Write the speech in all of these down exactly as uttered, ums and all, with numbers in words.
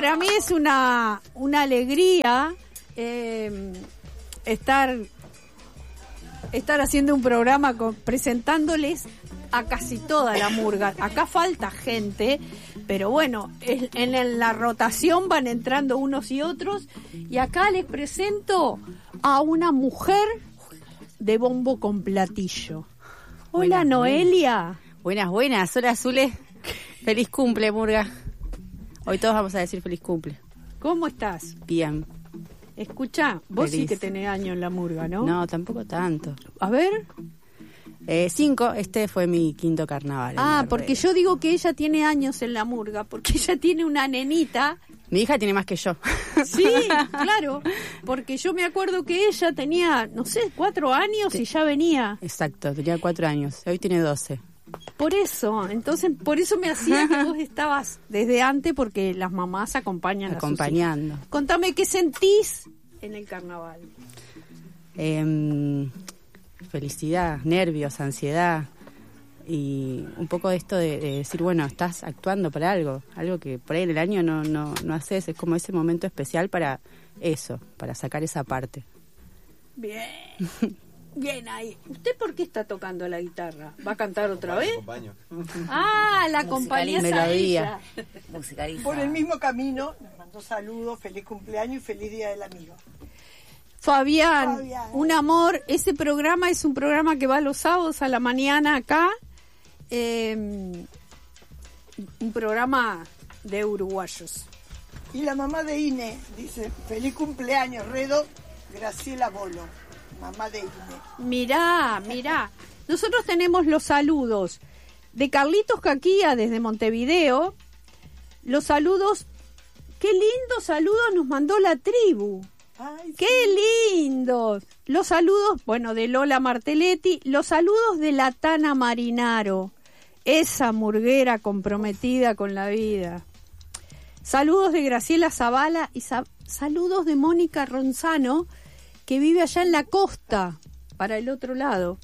para mí es una, una alegría eh, estar, estar haciendo un programa con, presentándoles a casi toda la murga. Acá falta gente, pero bueno, es, en la rotación van entrando unos y otros. Y acá les presento a una mujer de bombo con platillo. Hola, buenas, Noelia. Buenas, buenas. Hola, Zule. Feliz cumple, murga. Hoy todos vamos a decir feliz cumple. ¿Cómo estás? Bien. Escucha, vos Feliz. Sí que tenés años en la murga, ¿no? No, tampoco tanto. A ver. Eh, cinco, este fue mi quinto carnaval. Ah, porque yo digo que ella tiene años en la murga, porque ella tiene una nenita. Mi hija tiene más que yo. Sí, claro, porque yo me acuerdo que ella tenía, no sé, cuatro años sí. Y ya venía. Exacto, tenía cuatro años, hoy tiene doce. Por eso, entonces, por eso me hacía que vos estabas desde antes, porque las mamás acompañan Acompañando. a sus hijos. Contame, ¿qué sentís en el carnaval? Eh, felicidad, nervios, ansiedad y un poco de esto de, de decir, bueno, estás actuando para algo, algo que por ahí en el año no, no, no haces, es como ese momento especial para eso, para sacar esa parte. Bien. Bien ahí. ¿Usted por qué está tocando la guitarra? ¿Va a cantar otra vez? Acompaño. Ah, la compañía melodía. Por el mismo camino, nos mandó saludos, feliz cumpleaños y feliz día del amigo. Fabián, Fabián, un amor. Ese programa es un programa que va los sábados a la mañana acá. Eh, un programa de uruguayos. Y la mamá de Ine dice, feliz cumpleaños, Redo, Graciela Bolo. Mamá de Ine. Mirá, mirá. Nosotros tenemos los saludos de Carlitos Caquía desde Montevideo. Los saludos, qué lindos saludos nos mandó la tribu. Ay, ¡Qué sí. lindos! Los saludos, bueno, de Lola Martelletti, los saludos de la Tana Marinaro, esa murguera comprometida con la vida. Saludos de Graciela Zavala y sa- saludos de Mónica Ronzano, que vive allá en la costa, para el otro lado.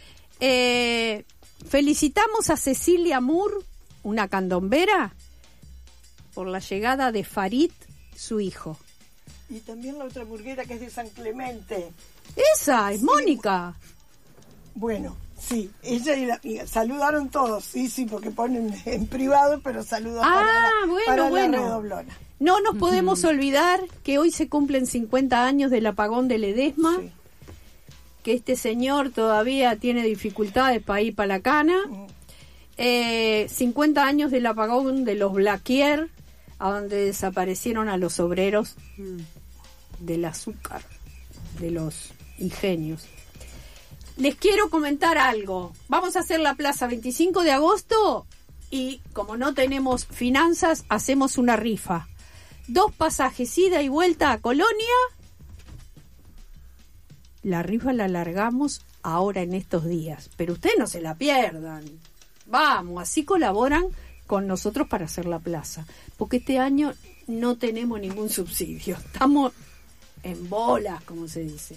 Eh, felicitamos a Cecilia Moore, una candombera, por la llegada de Farid, su hijo. Y también la otra burguera que es de San Clemente. Esa, es Sí. Mónica. Bueno, sí, ella y la amiga. Saludaron todos, sí, sí, porque ponen en privado, pero saludos Ah, para la, bueno, para bueno. la redoblona. No nos podemos uh-huh. olvidar que hoy se cumplen cincuenta años del apagón de Ledesma, Sí. que este señor todavía tiene dificultades para ir para la cana. Uh-huh. Eh, cincuenta años del apagón de los Blaquier, a donde desaparecieron a los obreros del azúcar, de los ingenios. Les quiero comentar algo. Vamos a hacer la plaza veinticinco de agosto y como no tenemos finanzas, hacemos una rifa. Dos pasajes ida y vuelta a Colonia. La rifa la largamos ahora en estos días, pero ustedes no se la pierdan. Vamos, así colaboran con nosotros para hacer la plaza, porque este año no tenemos ningún subsidio, estamos en bolas, como se dice.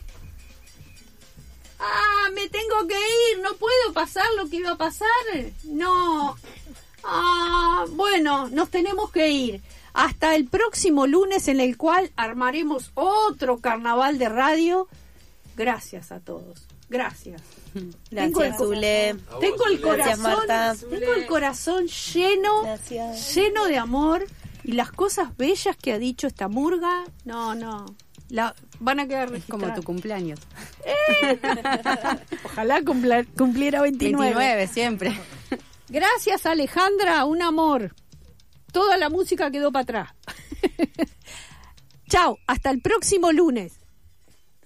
Ah, me tengo que ir, no puedo pasar lo que iba a pasar, no. Ah, bueno, nos tenemos que ir hasta el próximo lunes, en el cual armaremos otro carnaval de radio. Gracias a todos, gracias. Gracias, Zule. Tengo el Gracias, corazón, Marta. tengo el corazón lleno, Gracias. lleno de amor, y las cosas bellas que ha dicho esta murga, no, no, la van a quedar registradas. Es como tu cumpleaños. Eh. Ojalá cumpla, cumpliera veintinueve. veintinueve siempre. Gracias, Alejandra, un amor. Toda la música quedó para atrás. Chao, hasta el próximo lunes.